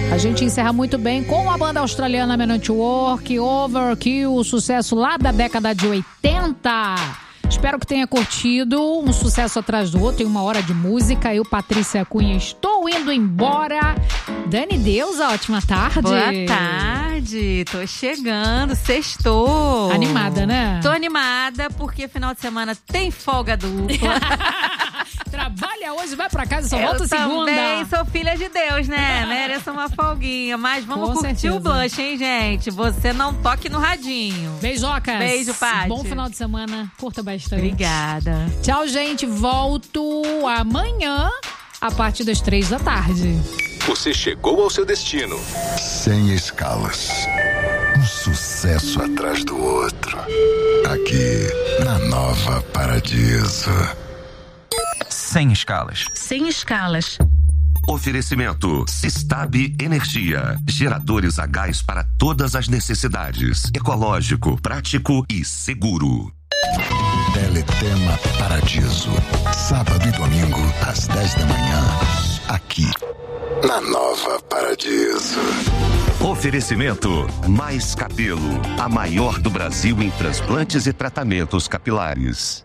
A gente encerra muito bem com a banda australiana Men at Work, Overkill, o sucesso lá da década de 80. Espero que tenha curtido, um sucesso atrás do outro, em 1 hora de música. Eu, Patrícia Cunha, estou indo embora. Dani Deus, ótima tarde. Boa tarde, tô chegando, sextou. Animada, né? Tô animada porque final de semana tem folga dupla. Trabalha hoje, vai pra casa e só volta segunda. Eu também sou filha de Deus, né? Mereço uma folguinha. Mas vamos curtir o blush, hein, gente? Você não toque no radinho. Beijocas. Beijo, Paty. Bom final de semana. Curta bastante. Obrigada. Tchau, gente. Volto amanhã a partir das 3 da tarde. Você chegou ao seu destino. Sem escalas. Um sucesso atrás do outro. Aqui, na Nova Paradiso. Sem escalas. Sem escalas. Oferecimento Sistab Energia. Geradores a gás para todas as necessidades. Ecológico, prático e seguro. Teletema Paradiso. Sábado e domingo, às 10 da manhã. Aqui, na Nova Paradiso. Oferecimento Mais Cabelo. A maior do Brasil em transplantes e tratamentos capilares.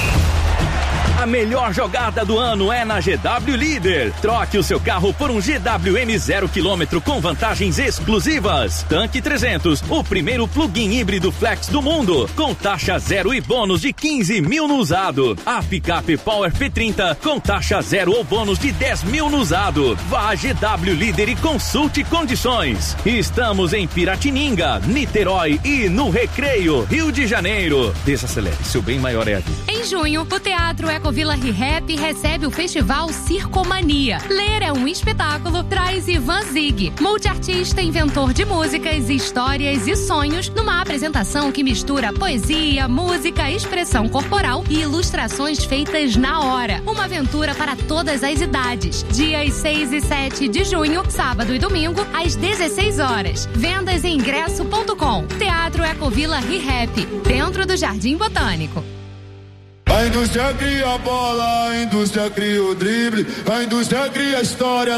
A melhor jogada do ano é na GW Líder. Troque o seu carro por um GWM 0 km com vantagens exclusivas. Tanque 300, o primeiro plug-in híbrido flex do mundo, com taxa zero e bônus de 15 mil no usado. A picape Power P30 com taxa zero ou bônus de 10 mil no usado. Vá a GW Líder e consulte condições. Estamos em Piratininga, Niterói e no Recreio, Rio de Janeiro. Desacelere, seu bem maior é a vida. Em junho, o Teatro Ecovila ReHap recebe o festival Circomania. Ler é um espetáculo, traz Ivan Zig, multiartista, inventor de músicas, histórias e sonhos, numa apresentação que mistura poesia, música, expressão corporal e ilustrações feitas na hora. Uma aventura para todas as idades. Dias 6 e 7 de junho, sábado e domingo, às 16 horas. Vendas em ingresso.com. Teatro Ecovila ReHap, dentro do Jardim Botânico. A indústria cria a bola, a indústria cria o drible, a indústria cria a história.